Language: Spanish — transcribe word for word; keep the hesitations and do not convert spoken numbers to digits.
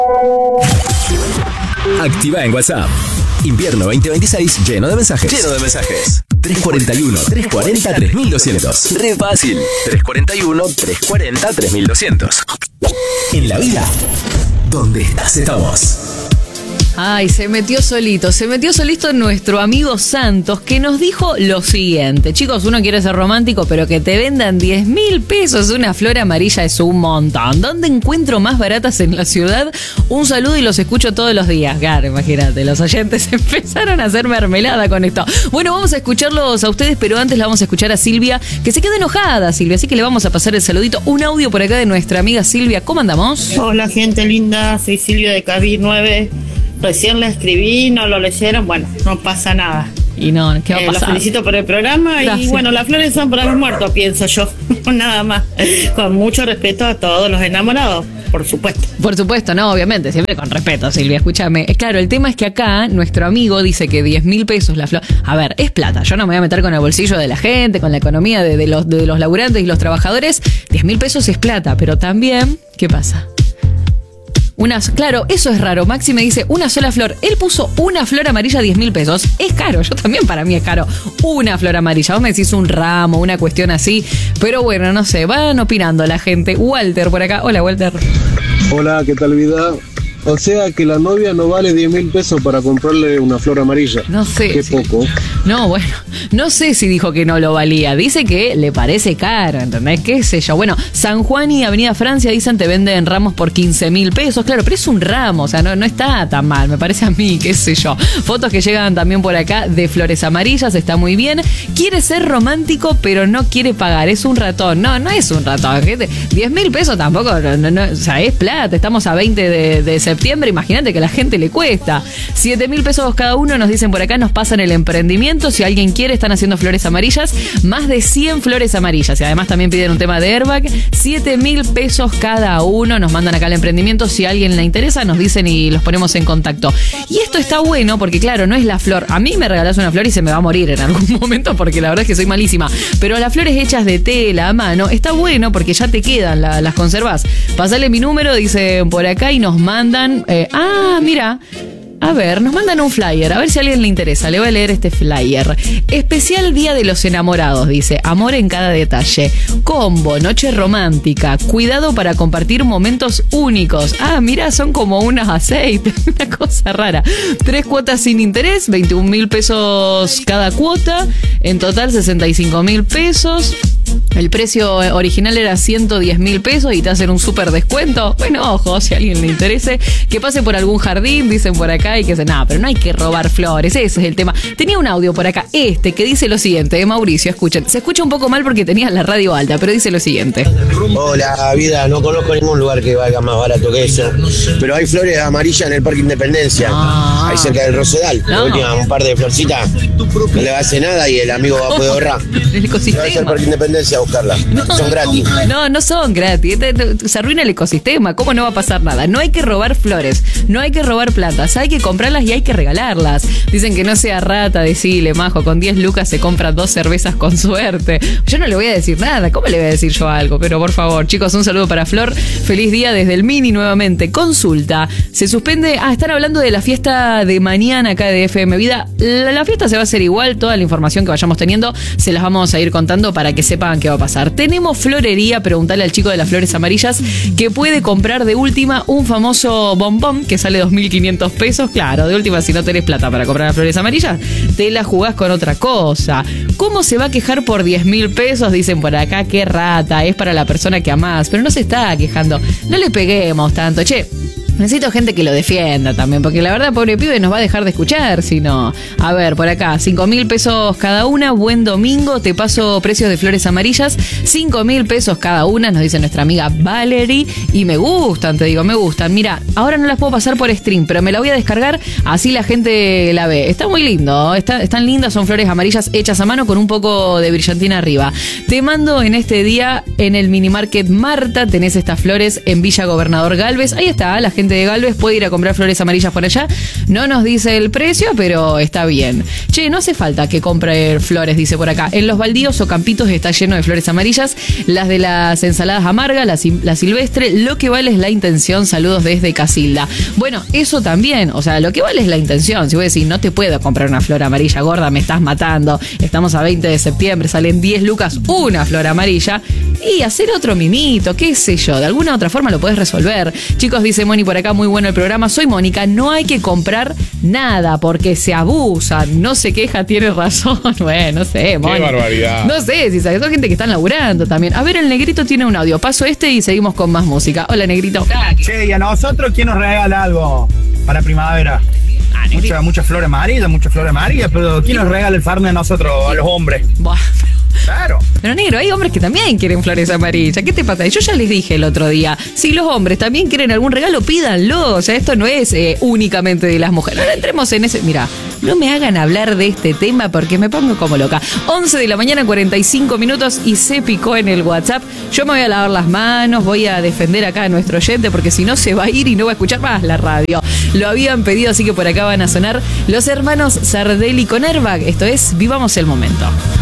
Activa en WhatsApp. Invierno veinte veintiséis lleno de mensajes. Lleno de mensajes. tres cuarenta y uno, tres cuarenta, tres mil doscientos. Re fácil. tres cuarenta y uno, tres cuarenta, tres mil doscientos. En la vida, donde estás, estamos. Ay, se metió solito, se metió solito nuestro amigo Santos, que nos dijo lo siguiente. Chicos, uno quiere ser romántico, pero que te vendan diez mil pesos una flor amarilla es un montón. ¿Dónde encuentro más baratas en la ciudad? Un saludo y los escucho todos los días. Claro, imagínate, los oyentes empezaron a hacer mermelada con esto. Bueno, vamos a escucharlos a ustedes, pero antes la vamos a escuchar a Silvia, que se queda enojada, Silvia, así que le vamos a pasar el saludito. Un audio por acá de nuestra amiga Silvia. ¿Cómo andamos? Hola, gente linda, soy Silvia de Cabir nueve. Recién la escribí, no lo leyeron, bueno, no pasa nada. Y no, ¿qué va a eh, pasar? Los felicito por el programa. Gracias. Y bueno, las flores son para los muertos, pienso yo. Nada más. Con mucho respeto a todos los enamorados, por supuesto. Por supuesto, no, obviamente, siempre con respeto, Silvia, escúchame. Claro, el tema es que acá nuestro amigo dice que diez mil pesos la flor. A ver, es plata. Yo no me voy a meter con el bolsillo de la gente, con la economía de, de, los, de los laburantes y los trabajadores. diez mil pesos es plata, pero también, ¿qué pasa? Unas, claro, eso es raro. Maxi me dice una sola flor. Él puso una flor amarilla, diez mil pesos. Es caro, yo también, para mí es caro. Una flor amarilla. Vos me decís un ramo, una cuestión así. Pero bueno, no sé, van opinando la gente. Walter por acá. Hola, Walter. Hola, ¿qué tal, vida? O sea que la novia no vale diez mil pesos para comprarle una flor amarilla. No sé. Qué si... poco. No, bueno, no sé si dijo que no lo valía. Dice que le parece caro, ¿entendés? ¿Qué sé yo? Bueno, San Juan y Avenida Francia dicen te venden ramos por quince mil pesos. Claro, pero es un ramo, o sea, no, no está tan mal, me parece a mí, qué sé yo. Fotos que llegan también por acá de flores amarillas, está muy bien. Quiere ser romántico, pero no quiere pagar, es un ratón. No, no es un ratón, gente. diez mil pesos tampoco, no, no, o sea, es plata. Estamos a veinte de, de septiembre, imagínate que a la gente le cuesta. siete mil pesos cada uno, nos dicen por acá, nos pasan el emprendimiento. Si alguien quiere, están haciendo flores amarillas, más de cien flores amarillas. Y además también piden un tema de airbag. siete mil pesos cada uno, nos mandan acá el emprendimiento. Si a alguien le interesa, nos dicen y los ponemos en contacto. Y esto está bueno porque, claro, no es la flor. A mí me regalás una flor y se me va a morir en algún momento porque la verdad es que soy malísima. Pero las flores hechas de tela a mano, está bueno porque ya te quedan, la, las conservás. Pasale mi número, dicen por acá, y nos mandan... Eh, ah, mira... A ver, nos mandan un flyer, a ver si a alguien le interesa. Le voy a leer este flyer. Especial Día de los Enamorados, dice. Amor en cada detalle. Combo, noche romántica. Cuidado para compartir momentos únicos. Ah, mira, son como unos aceites. Una cosa rara. Tres cuotas sin interés, veintiún mil pesos cada cuota. En total, sesenta y cinco mil pesos. El precio original era ciento diez mil pesos y te hacen un súper descuento. Bueno, ojo, si a alguien le interese, que pase por algún jardín, dicen por acá, y que se, nada, pero no hay que robar flores, ese es el tema. Tenía un audio por acá, este, que dice lo siguiente, de Mauricio, escuchen. Se escucha un poco mal porque tenía la radio alta, pero dice lo siguiente. Hola, vida, no conozco ningún lugar que valga más barato que eso, pero hay flores amarillas en el Parque Independencia, ah, ahí cerca del Rosedal. No. La última, un par de florcitas, no le va a hacer nada y el amigo va a poder ahorrar. El ecosistema. Va al Parque Independencia a buscarla. No, son gratis. No, no son gratis. Se arruina el ecosistema. ¿Cómo no va a pasar nada? No hay que robar flores, no hay que robar plantas, hay que comprarlas y hay que regalarlas. Dicen que no sea rata, decile, majo, con diez lucas se compra dos cervezas con suerte. Yo no le voy a decir nada. ¿Cómo le voy a decir yo algo? Pero por favor, chicos, un saludo para Flor. Feliz día desde el Mini nuevamente. Consulta. Se suspende. Ah, están hablando de la fiesta de mañana acá de F M Vida. La, la fiesta se va a hacer igual. Toda la información que vayamos teniendo se las vamos a ir contando para que sepan qué va a pasar. Tenemos florería, preguntale al chico de las flores amarillas que puede comprar de última un famoso bombón que sale dos mil quinientos pesos. Claro, de última, si no tenés plata para comprar las flores amarillas, te la jugás con otra cosa. ¿Cómo se va a quejar por diez mil pesos? Dicen por acá, qué rata, es para la persona que amás, pero no se está quejando. No le peguemos tanto, che. Necesito gente que lo defienda también, porque la verdad, pobre pibe, nos va a dejar de escuchar si no. A ver, por acá, cinco mil pesos cada una, buen domingo, te paso precios de flores amarillas, cinco mil pesos cada una, nos dice nuestra amiga Valerie, y me gustan, te digo, me gustan. Mira, ahora no las puedo pasar por stream, pero me la voy a descargar, así la gente la ve. Está muy lindo, está, están lindas, son flores amarillas hechas a mano con un poco de brillantina arriba. Te mando en este día en el Mini Market Marta, tenés estas flores en Villa Gobernador Galvez, ahí está, la gente gente de Galvez puede ir a comprar flores amarillas por allá. No nos dice el precio, pero está bien. Che, no hace falta que compre flores, dice por acá. En los baldíos o campitos está lleno de flores amarillas. Las de las ensaladas amargas, la, la silvestre, lo que vale es la intención. Saludos desde Casilda. Bueno, eso también, o sea, lo que vale es la intención. Si vos decís, no te puedo comprar una flor amarilla, gorda, me estás matando. Estamos a veinte de septiembre, salen diez lucas una flor amarilla. Y hacer otro mimito, qué sé yo, de alguna otra forma lo podés resolver. Chicos, dice Moni por acá, muy bueno el programa. Soy Mónica, no hay que comprar nada porque se abusan. No se queja, tiene razón. Bueno, no sé, Moni. Qué barbaridad. No sé, si sabes, son gente que están laburando también. A ver, el Negrito tiene un audio. Paso este y seguimos con más música. Hola, Negrito. Che, y a nosotros, ¿quién nos regala algo para primavera? Ah, muchas mucha flores amarillas, muchas flores amarillas, pero ¿quién nos regala el farme a nosotros, a los hombres? Buah. Claro. Pero negro, hay hombres que también quieren flores amarillas. ¿Qué te pasa? Yo ya les dije el otro día, si los hombres también quieren algún regalo, pídanlo. O sea, esto no es eh, únicamente de las mujeres. Ahora entremos en ese... Mirá, no me hagan hablar de este tema porque me pongo como loca. once de la mañana, cuarenta y cinco minutos y se picó en el WhatsApp. Yo me voy a lavar las manos, voy a defender acá a nuestro oyente porque si no se va a ir y no va a escuchar más la radio. Lo habían pedido, así que por acá van a sonar los hermanos Sardelli con Airbag. Esto es Vivamos el Momento.